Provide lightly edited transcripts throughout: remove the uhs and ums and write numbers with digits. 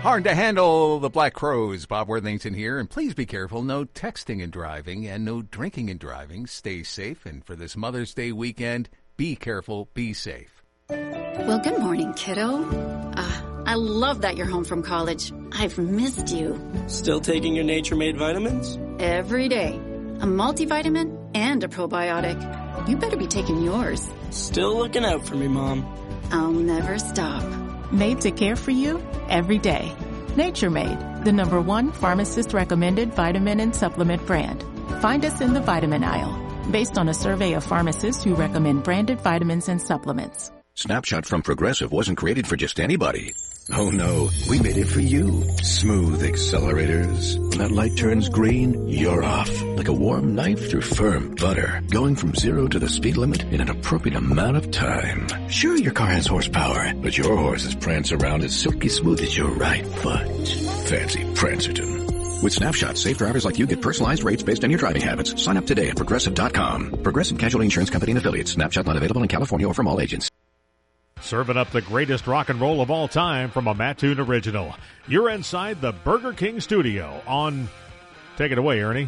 Hard to handle the Black Crows. Bob Worthington here, and please be careful. No texting and driving and no drinking and driving. Stay safe, and for this Mother's Day weekend, be careful, be safe. Well, good morning, kiddo. I love that you're home from college. I've missed you. Still taking your Nature Made vitamins? Every day. A multivitamin and a probiotic. You better be taking yours. Still looking out for me, Mom. I'll never stop. Made to care for you every day. Nature Made, the #1 pharmacist-recommended vitamin and supplement brand. Find us in the vitamin aisle, based on a survey of pharmacists who recommend branded vitamins and supplements. Snapshot from Progressive wasn't created for just anybody. Oh no, we made it for you. Smooth accelerators. When that light turns green, you're off. Like a warm knife through firm butter. Going from 0 to the speed limit in an appropriate amount of time. Sure, your car has horsepower, but your horses prance around as silky smooth as your right foot. Fancy Prancerton. With Snapshot, safe drivers like you get personalized rates based on your driving habits. Sign up today at Progressive.com. Progressive Casualty Insurance Company and Affiliates. Snapshot not available in California or from all agents. Serving up the greatest rock and roll of all time from a Mattoon original. You're inside the Burger King studio on, take it away, Ernie.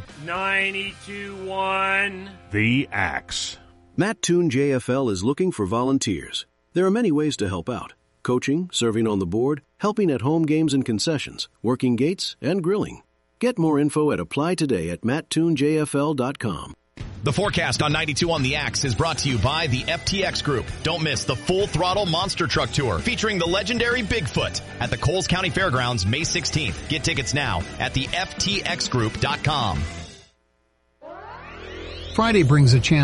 92.1 The Axe. Mattoon JFL is looking for volunteers. There are many ways to help out. Coaching, serving on the board, helping at home games and concessions, working gates, and grilling. Get more info at applytoday@mattoonjfl.com. The forecast on 92 on the Axe is brought to you by the FTX Group. Don't miss the Full Throttle Monster Truck Tour featuring the legendary Bigfoot at the Coles County Fairgrounds May 16th. Get tickets now at the FTXgroup.com. Friday brings a chance